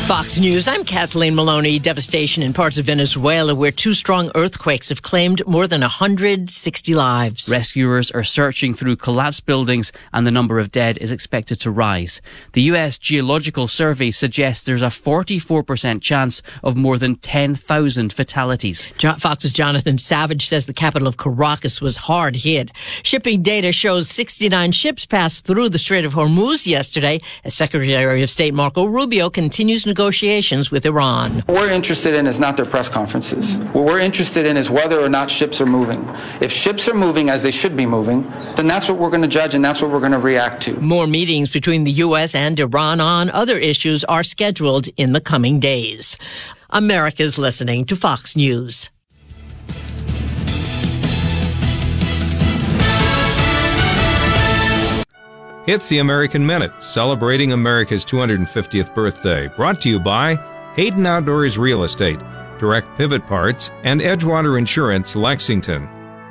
Fox News, I'm Kathleen Maloney. Devastation in parts of Venezuela where two strong earthquakes have claimed more than 160 lives. Rescuers are searching through collapsed buildings and the number of dead is expected to rise. The U.S. Geological Survey suggests there's a 44% chance of more than 10,000 fatalities. Fox's Jonathan Savage says the capital of Caracas was hard hit. Shipping data shows 69 ships passed through the Strait of Hormuz yesterday as Secretary of State Marco Rubio continues negotiations with Iran. What we're interested in is not their press conferences. What we're interested in is whether or not ships are moving. If ships are moving as they should be moving, then that's what we're going to judge and that's what we're going to react to. More meetings between the U.S. and Iran on other issues are scheduled in the coming days. America's listening to Fox News. It's the American Minute, celebrating America's 250th birthday. Brought to you by Hayden Outdoors Real Estate, Direct Pivot Parts, and Edgewater Insurance, Lexington.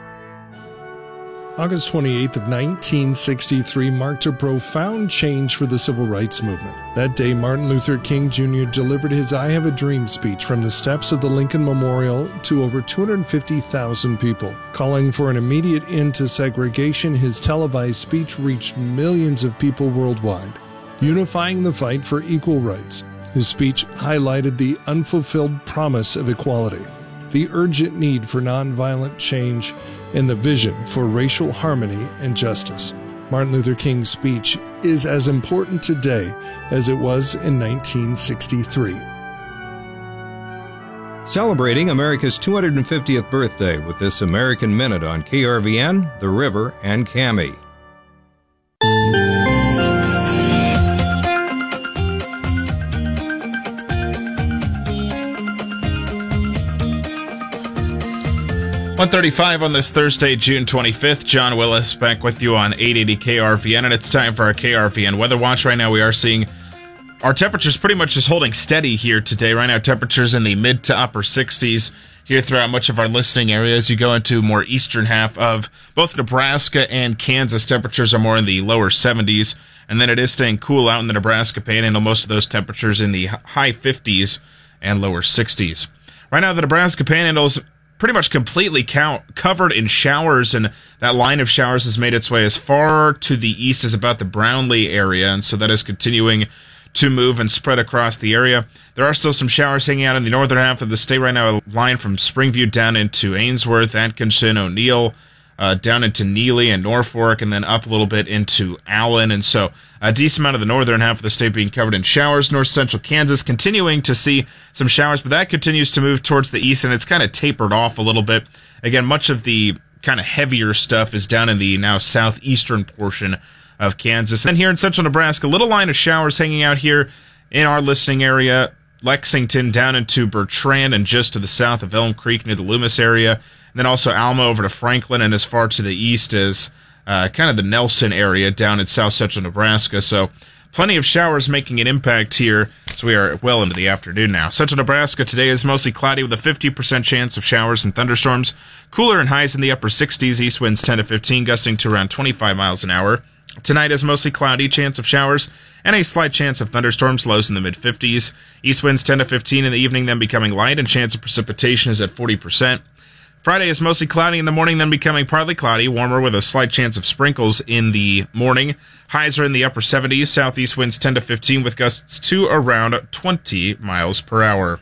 August 28th of 1963 marked a profound change for the civil rights movement. That day, Martin Luther King Jr. delivered his I Have a Dream speech from the steps of the Lincoln Memorial to over 250,000 people. Calling for an immediate end to segregation, his televised speech reached millions of people worldwide, unifying the fight for equal rights. His speech highlighted the unfulfilled promise of equality, the urgent need for nonviolent change, and the vision for racial harmony and justice. Martin Luther King's speech is as important today as it was in 1963. Celebrating America's 250th birthday with this American Minute on KRVN, The River, and Cami. .135 on this Thursday, June 25th. John Willis back with you on 880 KRVN, and it's time for our KRVN Weather Watch. Right now we are seeing our temperatures pretty much just holding steady here today. Right now temperatures in the mid to upper 60s here throughout much of our listening area. As you go into more eastern half of both Nebraska and Kansas, temperatures are more in the lower 70s, and then it is staying cool out in the Nebraska Panhandle. Most of those temperatures in the high 50s and lower 60s. Right now the Nebraska Panhandle is pretty much completely covered in showers, and that line of showers has made its way as far to the east as about the Brownlee area, and so that is continuing to move and spread across the area. There are still some showers hanging out in the northern half of the state right now, a line from Springview down into Ainsworth, Atkinson, O'Neill, down into Neely and Norfolk, and then up a little bit into Allen, and so a decent amount of the northern half of the state being covered in showers. North central Kansas continuing to see some showers, but that continues to move towards the east, and it's kind of tapered off a little bit. Again, much of the kind of heavier stuff is down in the now southeastern portion of Kansas. And then here in central Nebraska, a little line of showers hanging out here in our listening area, Lexington down into Bertrand and just to the south of Elm Creek near the Loomis area. And then also Alma over to Franklin and as far to the east as kind of the Nelson area down in south central Nebraska. So plenty of showers making an impact here as we are well into the afternoon now. Central Nebraska today is mostly cloudy with a 50% chance of showers and thunderstorms. Cooler and highs in the upper 60s, east winds 10 to 15, gusting to around 25 miles an hour. Tonight is mostly cloudy, chance of showers, and a slight chance of thunderstorms, lows in the mid-50s. East winds 10 to 15 in the evening, then becoming light, and chance of precipitation is at 40%. Friday is mostly cloudy in the morning, then becoming partly cloudy, warmer with a slight chance of sprinkles in the morning. Highs are in the upper 70s, southeast winds 10 to 15 with gusts to around 20 miles per hour.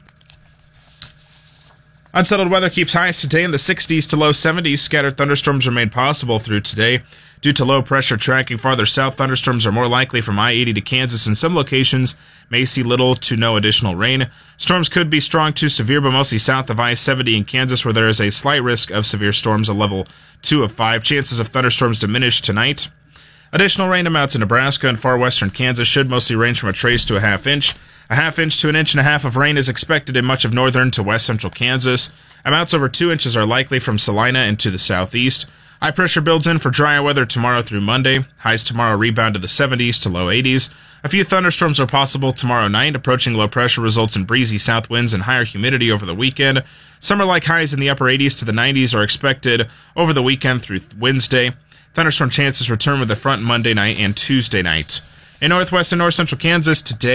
Unsettled weather keeps highs today in the 60s to low 70s. Scattered thunderstorms remain possible through today. Due to low pressure tracking farther south, thunderstorms are more likely from I-80 to Kansas, and some locations may see little to no additional rain. Storms could be strong to severe, but mostly south of I-70 in Kansas, where there is a slight risk of severe storms, a level 2 of 5. Chances of thunderstorms diminish tonight. Additional rain amounts in Nebraska and far western Kansas should mostly range from a trace to a half inch. A half inch to an inch and a half of rain is expected in much of northern to west central Kansas. Amounts over 2 inches are likely from Salina into the southeast. High pressure builds in for drier weather tomorrow through Monday. Highs tomorrow rebound to the 70s to low 80s. A few thunderstorms are possible tomorrow night. Approaching low pressure results in breezy south winds and higher humidity over the weekend. Summer-like highs in the upper 80s to the 90s are expected over the weekend through Wednesday. Thunderstorm chances return with the front Monday night and Tuesday night. In northwest and north central Kansas today,